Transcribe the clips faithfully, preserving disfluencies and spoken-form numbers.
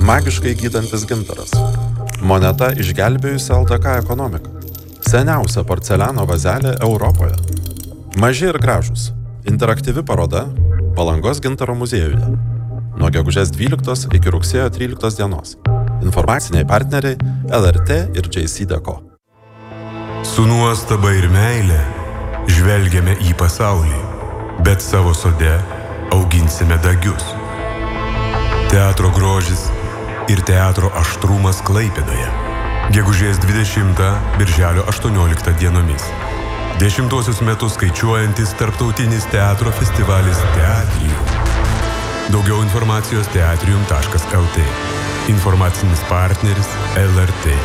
Magiškai gydantis gintaras. Moneta išgelbėjusi L D K ekonomiką. Seniausia porceliano vazelė Europoje. Maži ir gražūs. Interaktyvi paroda Palangos gintaro muziejuje. Nuo gegužės dvyliktos iki rugsėjo tryliktos dienos. Informaciniai partneriai L R T ir J C Deco. Su nuostaba ir meile žvelgiame į pasaulį, bet savo sode auginsime dagius. Teatro grožis ir teatro aštrumas Klaipėdoje. Gegužės dvidešimtą, birželio aštuonioliktą dienomis. Dešimtuosius metus skaičiuojantis tarptautinis teatro festivalis Teatrium. Daugiau informacijos teatrium taškas L T. Informacinis partneris L R T.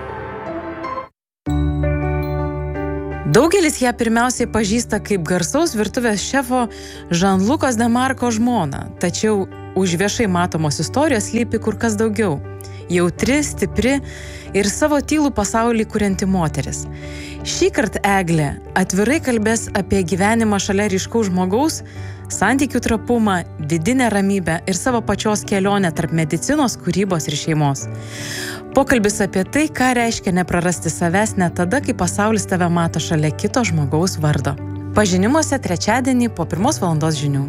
Daugelis ją pirmiausiai pažįsta kaip garsaus virtuvės šefo Žan-Lukos Demarko žmoną, tačiau už viešai matomos istorijos slypi kur kas daugiau. Jautri, stipri ir savo tylų pasaulį kurianti moteris. Šįkart Eglė atvirai kalbės apie gyvenimą šalia ryškaus žmogaus, santykių trapumą, vidinę ramybę ir savo pačios kelionę tarp medicinos, kūrybos ir šeimos. Pokalbis apie tai, ką reiškia neprarasti savęs net tada, kai pasaulis tave mato šalia kito žmogaus vardo. Pažinimuose trečiadienį po pirmos valandos žinių.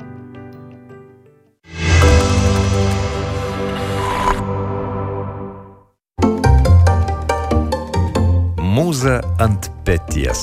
Mūza ant peties.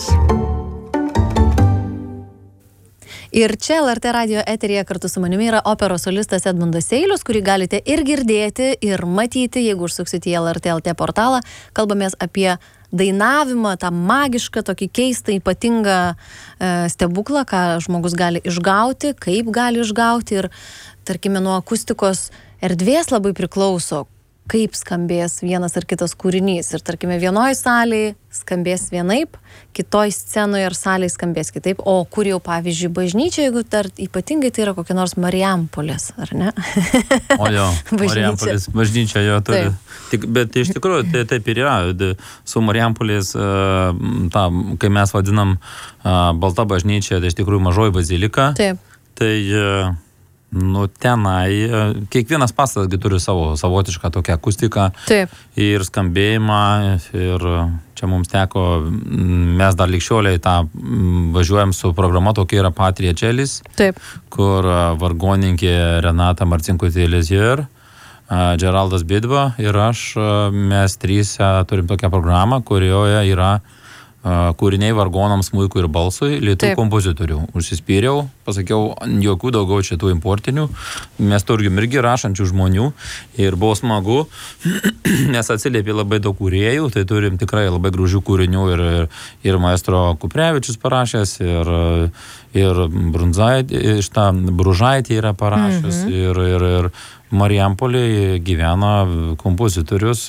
Ir čia L R T radijo eteryje kartu su manimi yra operos solistas Edmundas Seilius, kurį galite ir girdėti, ir matyti, jeigu užsuksite į L R T L T portalą. Kalbamės apie dainavimą, tą magišką, tokį keistą, ypatingą e, stebuklą, ką žmogus gali išgauti, kaip gali išgauti. Ir, tarkime, nuo akustikos erdvės labai priklauso, kaip skambės vienas ar kitas kūrinys. Ir tarkime, vienoj salėje skambės vienaip, kitoj scenoje ar salėje skambės kitaip, o kur jau, pavyzdžiui, bažnyčia, jeigu tar, ypatingai tai yra kokia nors Marijampolės, ar ne? O jo, Marijampolės bažnyčia jo turi. Tik, bet iš tikrųjų tai taip ir yra. Su Marijampolės, ta, kai mes vadinam balta bažnyčia, tai iš tikrųjų mažoji bazilika. Taip. Tai nu, tenai, kiekvienas pastatas turi savo savotišką tokią akustiką. Taip. Ir skambėjimą, ir čia mums teko, mes dar likščioliai tą važiuojam su programa, tokia yra Patria Čelis, Taip. Kur vargoninkė Renata Marcinkutė Lezier, Geraldas Bidva ir aš, mes trys turim tokią programą, kurioje yra kūriniai vargonams, smuikui ir balsui, lietuvių kompozitorių. Užsispyriau, pasakiau, jokių daugiau šitų importinių. Mes turgim irgi rašančių žmonių ir buvo smagu, nes atsiliepė labai daug kūrėjų, tai turim tikrai labai gražių kūrinių ir, ir, ir maestro Kuprevičius parašęs, ir, ir Brunzaitė, šitą Bružaitė yra parašęs, mhm. ir, ir, ir Marijampolėje gyvena kompozitorius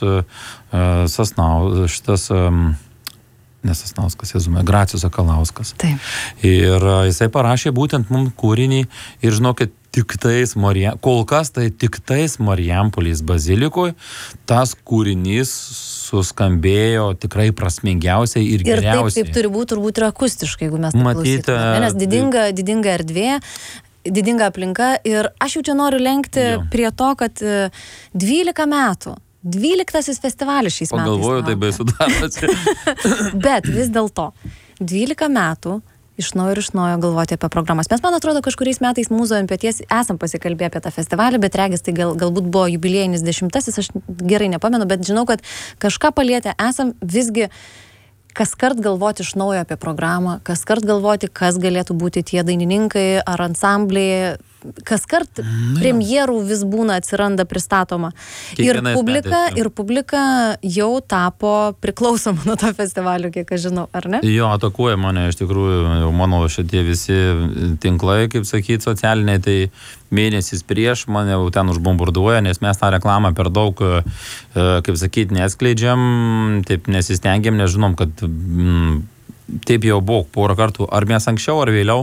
Sasnau, šitas Nesasnauskas, Jezume, Gracijus Sakalauskas. Taip. Ir jisai parašė būtent mums kūrinį ir žinokit, tik tais Marija, kol kas tai tik tais Marijampolės bazilikoje tas kūrinys suskambėjo tikrai prasmingiausiai ir, ir geriausiai. Ir taip, taip turi būti, turbūt ir akustiškai, jeigu mes tai klausytume. Nes didinga, didinga erdvė, didinga aplinka ir aš jau čia noriu lenkti jo. Prie to, kad dvylika metų Dvyliktasis festivalis šiais metais. Pagalvoju, tai baisu darosi. Bet vis dėlto, dvylika metų iš naujo ir iš naujo galvoti apie programas. Mes, man atrodo, kažkuriais metais Mūza ant peties esam pasikalbėję apie tą festivalį, bet regis tai gal, galbūt buvo jubiliejinis dešimtasis, aš gerai nepamenu, bet žinau, kad kažką palietę esam visgi kaskart galvoti iš naujo apie programą, kaskart galvoti, kas galėtų būti tie dainininkai ar ansambliai, kaskart premjerų vis būna atsiranda pristatoma. Ir publika, ir publika jau tapo priklausoma nuo to festivalio, kiek aš žinau, ar ne? Jo, atakuoja mane, iš tikrųjų, jau mano šitie visi tinklai, kaip sakyti, socialiniai, tai mėnesis prieš mane jau ten užbombarduoja, nes mes tą reklamą per daug, kaip sakyti, neskleidžiam, taip nesistengiam, nes žinom, kad mm, taip jau buvo porą kartų, ar mes anksčiau, ar vėliau,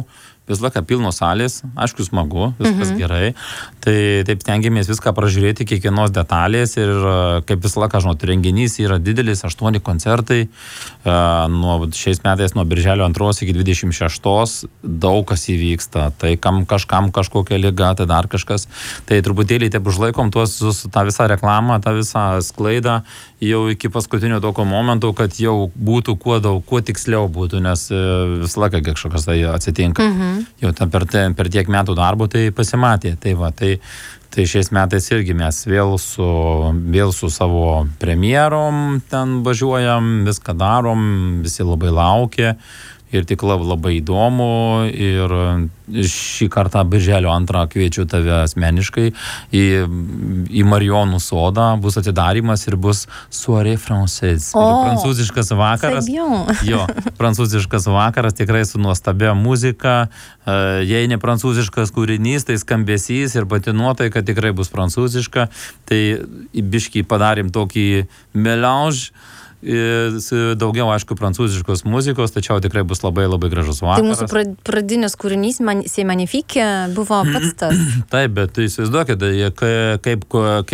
vis laiką pilnos salės, aišku, smagu, viskas mhm. gerai. Tai taip stengiamės viską pražiūrėti, kiekvienos detalės ir kaip visą laiką, žinot, renginys yra didelis, aštuoni koncertai. Nuo šiais metais nuo birželio antros iki dvidešimt šeštos daug kas įvyksta. Tai kam kažkam kažkokia liga, tai dar kažkas. Tai truputėlį taip užlaikom tuos, tą visą reklamą, tą visą sklaidą jau iki paskutinio tokio momento, kad jau būtų kuo daug, kuo tiksliau būtų, nes visą laiką kažkas tai atsitinka. Mhm. Jau ten per, per tiek metų darbo tai pasimatė. Tai va, tai, tai šiais metais irgi mes vėl su, vėl su savo premjerom ten važiuojam, viską darom, visi labai laukia. Ir tik labai įdomu ir šį kartą birželio antrą kviečiu tave asmeniškai į, į Marijonų sodą, bus atidarymas ir bus soirée française. O, prancūziškas vakaras. Jo, prancūziškas vakaras tikrai su nuostabia muzika. Jei ne prancūziškas kūrinys, tai skambesys ir pati nuotaika tikrai bus prancūziška. Tai biškį padarėm tokį melange. Daugiau, aišku, prancūziškos muzikos, tačiau tikrai bus labai labai gražus vakaras. Tai mūsų pradinis kūrinys C'est magnifique buvo pats tas. Taip, bet įsivaizduokit, kaip, kaip